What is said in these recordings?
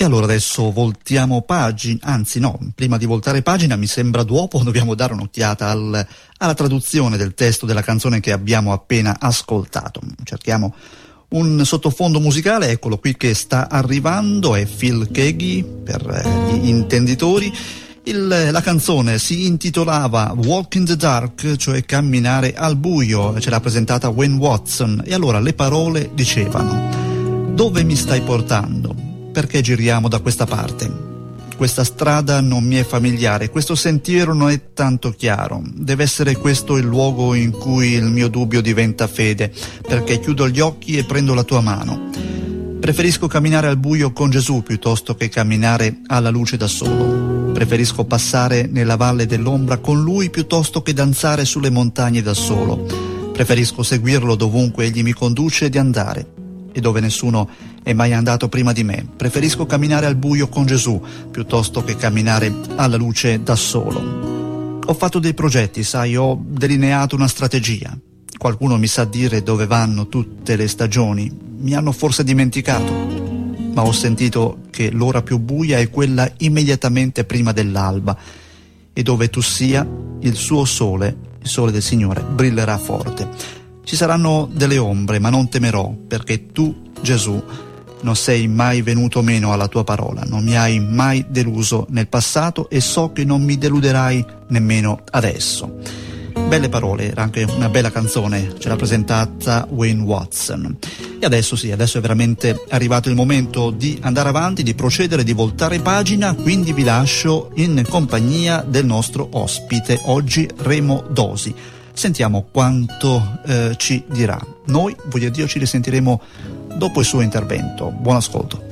E allora adesso voltiamo pagina, anzi no, prima di voltare pagina mi sembra dobbiamo dare un'occhiata alla traduzione del testo della canzone che abbiamo appena ascoltato. Cerchiamo un sottofondo musicale, eccolo qui che sta arrivando, è Phil Keaggy per gli intenditori. La canzone si intitolava Walk in the Dark, cioè camminare al buio, ce l'ha presentata Wayne Watson, e allora le parole dicevano: dove mi stai portando? Perché giriamo da questa parte? Questa strada non mi è familiare, questo sentiero non è tanto chiaro. Deve essere questo il luogo in cui il mio dubbio diventa fede, perché chiudo gli occhi e prendo la tua mano. Preferisco camminare al buio con Gesù piuttosto che camminare alla luce da solo. Preferisco passare nella valle dell'ombra con Lui piuttosto che danzare sulle montagne da solo. Preferisco seguirlo dovunque Egli mi conduce di andare, e dove nessuno è mai andato prima di me. Preferisco camminare al buio con Gesù piuttosto che camminare alla luce da solo. Ho fatto dei progetti, sai, ho delineato una strategia. Qualcuno mi sa dire dove vanno tutte le stagioni. Mi hanno forse dimenticato, ma ho sentito che l'ora più buia è quella immediatamente prima dell'alba, e dove tu sia, il suo sole, il sole del Signore, brillerà forte. Ci saranno delle ombre, ma non temerò, perché tu, Gesù, non sei mai venuto meno alla tua parola, non mi hai mai deluso nel passato e so che non mi deluderai nemmeno adesso. Belle parole, era anche una bella canzone, ce l'ha presentata Wayne Watson. E adesso sì, adesso è veramente arrivato il momento di andare avanti, di procedere, di voltare pagina, quindi vi lascio in compagnia del nostro ospite, oggi Remo Dosi. Sentiamo quanto ci dirà. Noi, voglio Dio, ci risentiremo dopo il suo intervento. Buon ascolto.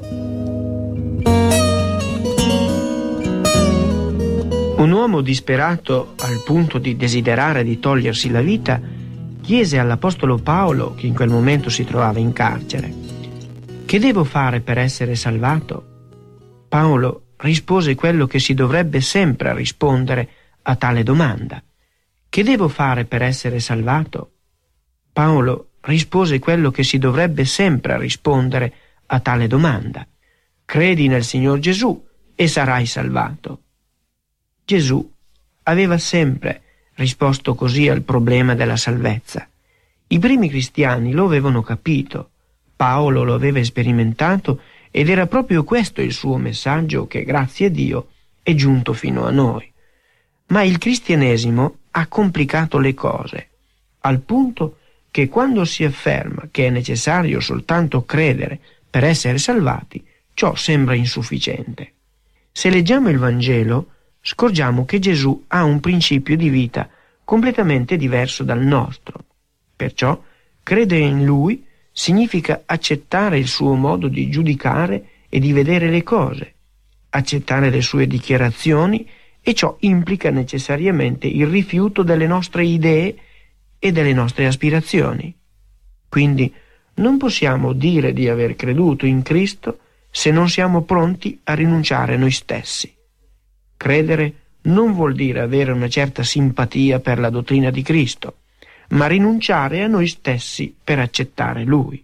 Un uomo disperato al punto di desiderare di togliersi la vita chiese all'apostolo Paolo, che in quel momento si trovava in carcere: che devo fare per essere salvato? Paolo rispose quello che si dovrebbe sempre rispondere a tale domanda: che devo fare per essere salvato? Paolo rispose quello che si dovrebbe sempre rispondere a tale domanda: credi nel Signor Gesù e sarai salvato. Gesù aveva sempre risposto così al problema della salvezza. I primi cristiani lo avevano capito, Paolo lo aveva sperimentato ed era proprio questo il suo messaggio che, grazie a Dio, è giunto fino a noi. Ma il cristianesimo ha complicato le cose, al punto che quando si afferma che è necessario soltanto credere per essere salvati, ciò sembra insufficiente. Se leggiamo il Vangelo, scorgiamo che Gesù ha un principio di vita completamente diverso dal nostro. Perciò, credere in Lui significa accettare il suo modo di giudicare e di vedere le cose, accettare le sue dichiarazioni, e ciò implica necessariamente il rifiuto delle nostre idee e delle nostre aspirazioni. Quindi non possiamo dire di aver creduto in Cristo se non siamo pronti a rinunciare a noi stessi. Credere non vuol dire avere una certa simpatia per la dottrina di Cristo, ma rinunciare a noi stessi per accettare Lui.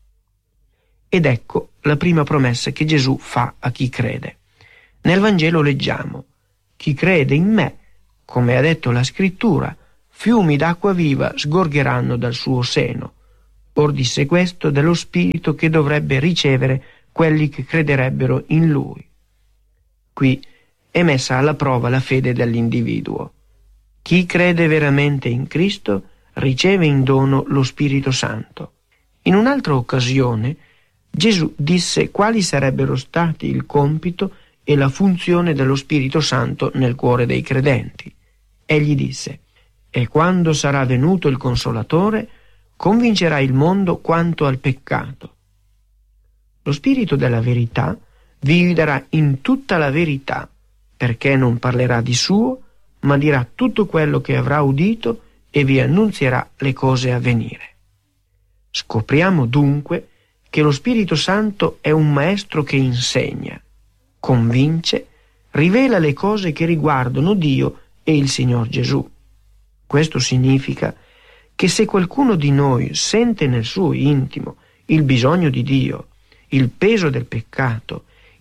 Ed ecco la prima promessa che Gesù fa a chi crede. Nel Vangelo leggiamo: chi crede in me, come ha detto la Scrittura, fiumi d'acqua viva sgorgeranno dal suo seno. Or disse questo dello Spirito che dovrebbe ricevere quelli che crederebbero in Lui. Qui è messa alla prova la fede dell'individuo. Chi crede veramente in Cristo riceve in dono lo Spirito Santo. In un'altra occasione Gesù disse quali sarebbero stati il compito e la funzione dello Spirito Santo nel cuore dei credenti. Egli disse: e quando sarà venuto il Consolatore, convincerà il mondo quanto al peccato. Lo Spirito della verità vi guiderà in tutta la verità, perché non parlerà di suo, ma dirà tutto quello che avrà udito e vi annunzierà le cose a venire. Scopriamo dunque che lo Spirito Santo è un maestro che insegna, convince, rivela le cose che riguardano Dio e il Signor Gesù. Questo significa che se qualcuno di noi sente nel suo intimo il bisogno di Dio, il peso del peccato,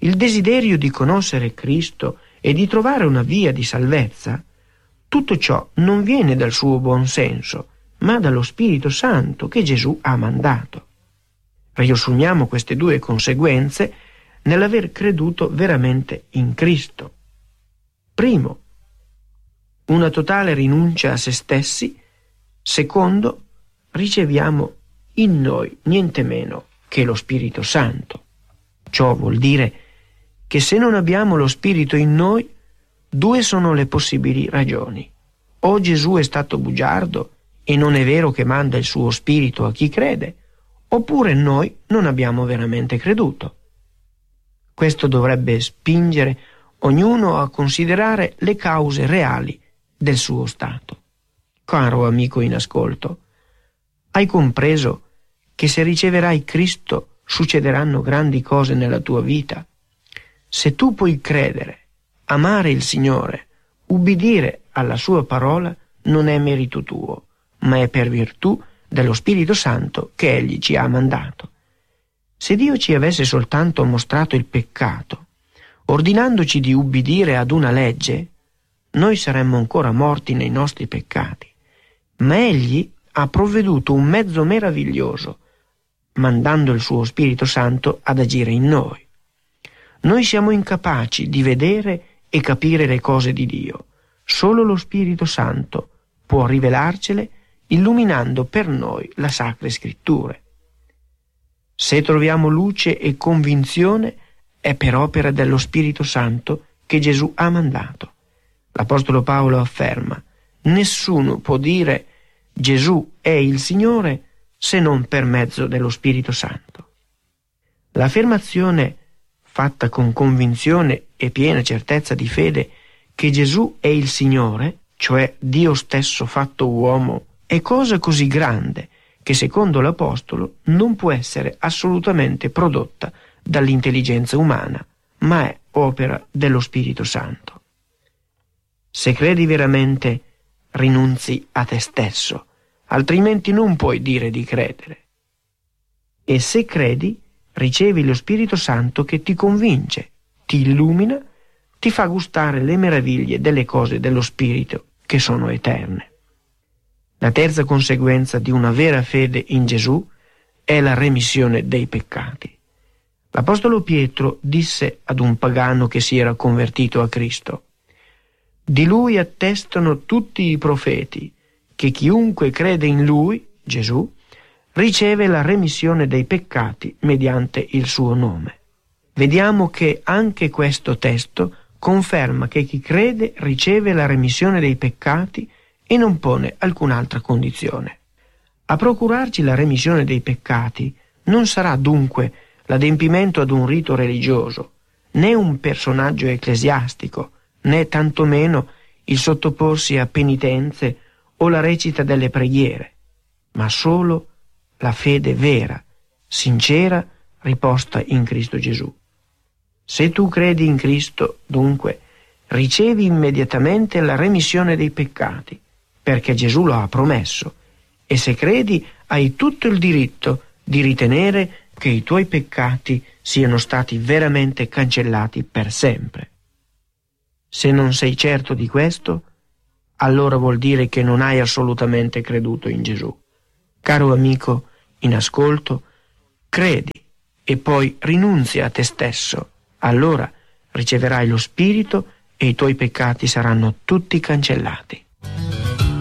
il desiderio di conoscere Cristo e di trovare una via di salvezza, tutto ciò non viene dal suo buon senso, ma dallo Spirito Santo che Gesù ha mandato. Riassumiamo queste due conseguenze nell'aver creduto veramente in Cristo. Primo, una totale rinuncia a se stessi. Secondo, riceviamo in noi niente meno che lo Spirito Santo. Ciò vuol dire che se non abbiamo lo Spirito in noi, due sono le possibili ragioni. O Gesù è stato bugiardo e non è vero che manda il suo Spirito a chi crede, oppure noi non abbiamo veramente creduto. Questo dovrebbe spingere ognuno a considerare le cause reali del suo stato. Caro amico in ascolto, hai compreso che se riceverai Cristo succederanno grandi cose nella tua vita? Se tu puoi credere, amare il Signore, ubbidire alla sua parola, non è merito tuo, ma è per virtù dello Spirito Santo che Egli ci ha mandato. Se Dio ci avesse soltanto mostrato il peccato, ordinandoci di ubbidire ad una legge, noi saremmo ancora morti nei nostri peccati. Ma Egli ha provveduto un mezzo meraviglioso, mandando il suo Spirito Santo ad agire in noi. Noi siamo incapaci di vedere e capire le cose di Dio. Solo lo Spirito Santo può rivelarcele, illuminando per noi la Sacre Scritture. Se troviamo luce e convinzione, è per opera dello Spirito Santo che Gesù ha mandato. L'Apostolo Paolo afferma: nessuno può dire Gesù è il Signore se non per mezzo dello Spirito Santo. L'affermazione fatta con convinzione e piena certezza di fede che Gesù è il Signore, cioè Dio stesso fatto uomo, è cosa così grande che secondo l'Apostolo non può essere assolutamente prodotta dall'intelligenza umana, ma è opera dello Spirito Santo. Se credi veramente, rinunzi a te stesso, altrimenti non puoi dire di credere. E se credi, ricevi lo Spirito Santo che ti convince, ti illumina, ti fa gustare le meraviglie delle cose dello Spirito che sono eterne. La terza conseguenza di una vera fede in Gesù è la remissione dei peccati. L'Apostolo Pietro disse ad un pagano che si era convertito a Cristo: di lui attestano tutti i profeti che chiunque crede in lui, Gesù, riceve la remissione dei peccati mediante il suo nome. Vediamo che anche questo testo conferma che chi crede riceve la remissione dei peccati e non pone alcun'altra condizione. A procurarci la remissione dei peccati non sarà dunque l'adempimento ad un rito religioso, né un personaggio ecclesiastico, né tantomeno il sottoporsi a penitenze o la recita delle preghiere, ma solo la fede vera, sincera, riposta in Cristo Gesù. Se tu credi in Cristo, dunque, ricevi immediatamente la remissione dei peccati, perché Gesù lo ha promesso, e se credi hai tutto il diritto di ritenere che i tuoi peccati siano stati veramente cancellati per sempre. Se non sei certo di questo, allora vuol dire che non hai assolutamente creduto in Gesù. Caro amico in ascolto, credi e poi rinunzia a te stesso. Allora riceverai lo Spirito e i tuoi peccati saranno tutti cancellati.